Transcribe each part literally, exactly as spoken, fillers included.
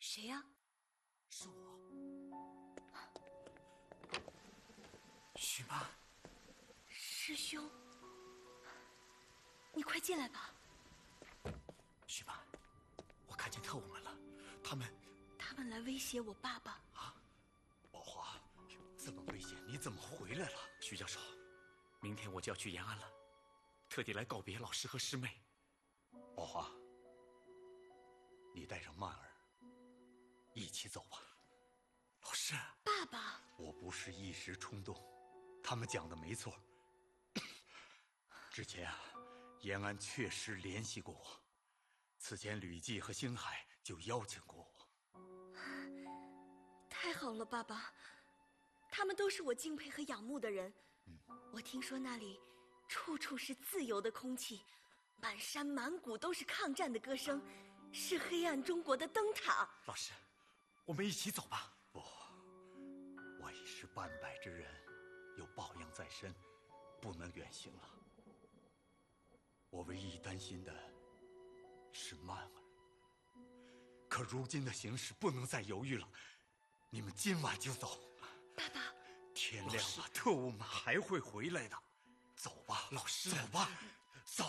谁呀？ 是我，许曼。 师兄，你快进来吧。 许曼，我看见特务们了，他们他们来威胁我爸爸。 啊，宝华，这么危险，你怎么回来了？徐教授，明天我就要去延安了，特地来告别老师和师妹。宝华，你带上曼儿一起走吧。老师， 爸爸， 我不是一时冲动，他们讲的没错。之前啊，延安确实联系过我，此前吕季和星海就邀请过我。 太好了，爸爸，他们都是我敬佩和仰慕的人。 嗯， 我听说那里处处是自由的空气，满山满谷都是抗战的歌声，是黑暗中国的灯塔。 老师，我们一起走吧。不，我已是半百之人，有抱恙在身，不能远行了。我唯一担心的是曼儿，可如今的形势不能再犹豫了，你们今晚就走。 爸爸， 天亮了，特务们还会回来的。走吧，老师，走吧，走。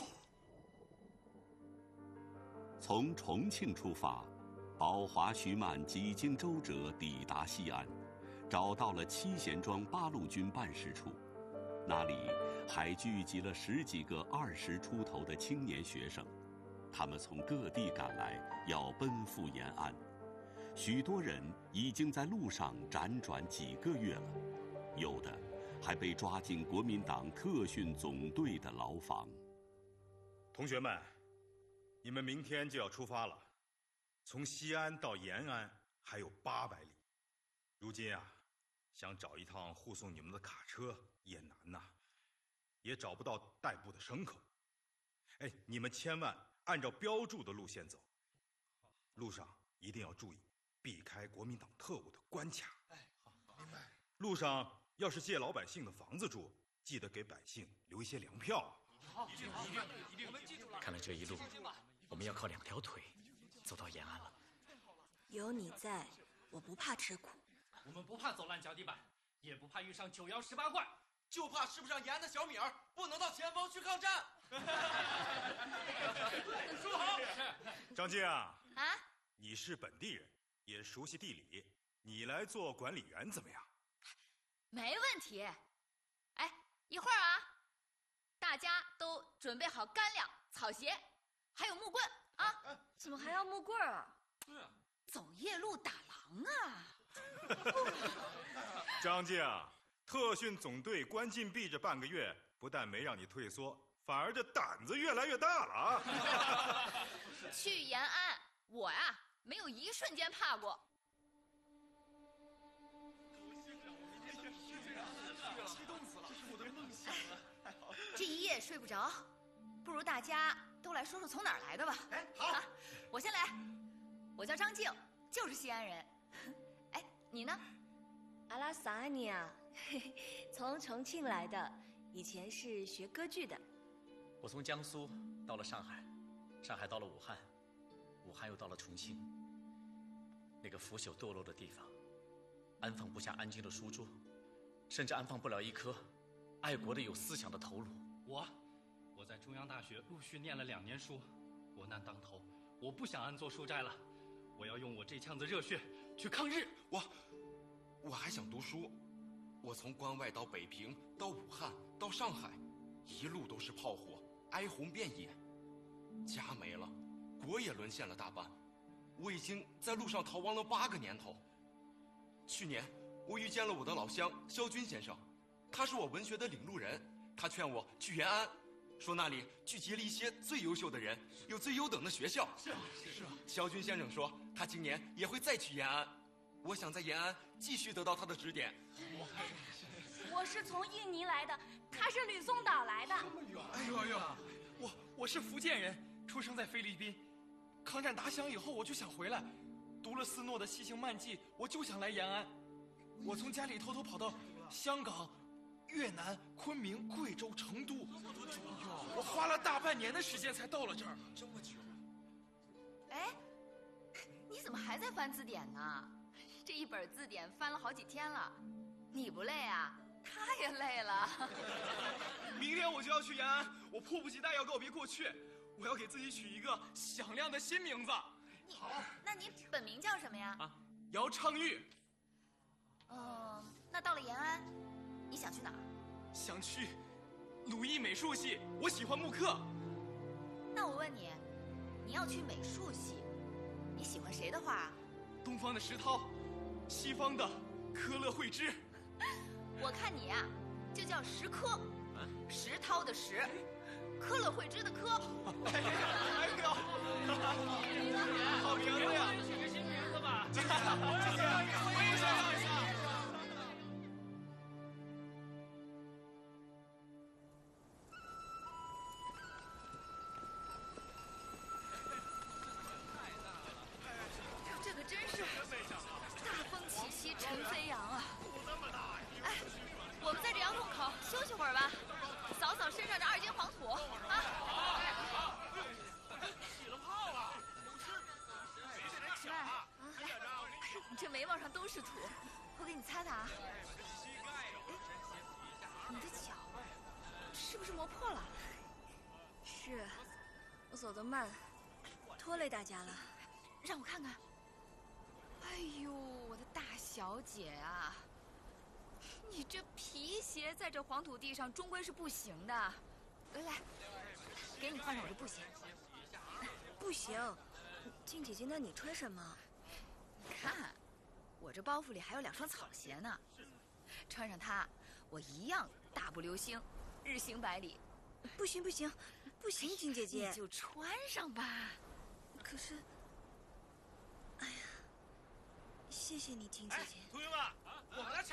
从重庆出发，宝华、徐曼几经周折抵达西安，找到了七贤庄八路军办事处。那里还聚集了十几个二十出头的青年学生，他们从各地赶来，要奔赴延安。许多人已经在路上辗转几个月了，有的还被抓进国民党特训总队的牢房。 同学们，你们明天就要出发了，从西安到延安还有八百里。如今啊，想找一趟护送你们的卡车也难呐、啊，也找不到代步的牲口。哎，你们千万按照标注的路线走，路上一定要注意避开国民党特务的关卡。 哎，好，明白。 路上要是借老百姓的房子住，记得给百姓留一些粮票啊。 好，一定一定一定，我们记住了。 看来这一路我们要靠两条腿走到延安了。 有你在，我不怕吃苦。 我们不怕走烂脚底板，也不怕遇上九阳十八怪， 就怕吃不上延安的小米儿，不能到前方去抗战。 说好。 张静啊， 啊， 你是本地人，也熟悉地理，你来做管理员怎么样？ 没问题。哎，一会儿啊，大家都准备好干粮、草鞋，还有木棍啊！ 怎么还要木棍啊？ 对啊， 走夜路打狼啊！ 张静，特训总队关禁闭这半个月，不但没让你退缩，反而这胆子越来越大了啊！ 去延安，我呀没有一瞬间怕过。 激动死了，这是我的梦想啊！ 这一夜睡不着，不如大家都来说说从哪儿来的吧。 哎，好，啊、 我先来。我叫张静，就是西安人。哎，你呢？ 阿拉萨安尼啊，从重庆来的，以前是学歌剧的。 我从江苏到了上海，上海到了武汉，武汉又到了重庆。那个腐朽堕落的地方，安放不下安静的书桌，甚至安放不了一颗爱国的有思想的头颅。 我，我在中央大学陆续念了两年书，国难当头，我不想安坐书斋了，我要用我这腔子热血去抗日。 我，我还想读书。我从关外到北平，到武汉，到上海，一路都是炮火，哀鸿遍野，家没了，国也沦陷了大半。我已经在路上逃亡了八个年头。去年我遇见了我的老乡萧军先生，他是我文学的领路人，他劝我去延安，说那里聚集了一些最优秀的人，有最优等的学校。 是啊，是啊。 萧军先生说他今年也会再去延安，我想在延安继续得到他的指点。 我是从印尼来的，他是吕宋岛来的。 哎呦哎呦，我我是福建人，出生在菲律宾。抗战打响以后，我就想回来，读了斯诺的《西行漫记》，我就想来延安。我从家里偷偷跑到香港、越南、昆明、贵州、成都，我花了大半年的时间才到了这儿。 这么久？ 哎，你怎么还还在翻字典呢，这一本字典翻了好几天了。你不累啊？他也累了。 明天我就要去延安，我迫不及待要告别过去，我要给自己取一个响亮的新名字。 你那你本名叫什么呀？ 啊，姚昌钰。 嗯，那到了延安，你想去哪儿？ 想去鲁艺美术系，我喜欢木刻。 那我问你，你要去美术系，你喜欢谁的画？ 东方的石涛，西方的科勒惠芝。 我看你呀、啊，就叫石科，石涛的石，科勒惠芝的科。 哎呦，好名字呀！取个新名字吧。谢谢，我也想要一下。 这可真是大风起兮尘飞扬啊！哎，我们在这杨洞口休息会儿吧，扫扫身上这二阶黄土啊！ 起了泡了， 来啊，来，你这眉毛上都是土，我给你擦擦啊。哎，你的脚是不是磨破了？ 是，我走得慢，拖累大家了。 让我看看。哎呦，我的大小姐啊，你这皮鞋在这黄土地上终归是不行的。来来，给你换上我这布鞋。 不行，静姐姐，那你穿什么？ 你看，我这包袱里还有两双草鞋呢，穿上它，我一样大步流星，日行百里。 不行不行不行，静姐姐， 你就穿上吧。 可是，哎呀，谢谢你，静姐姐。 同学们，我们来